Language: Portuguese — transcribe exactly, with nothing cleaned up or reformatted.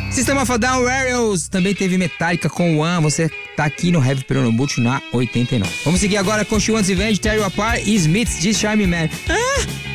System of a Down, Warriors. Também teve Metallica com One. Você tá aqui no Heavy Peronoboot na oitenta e nove. Vamos seguir agora com She Wants Revenge, Tear You Apart e Smiths de Charmy Man. Ah!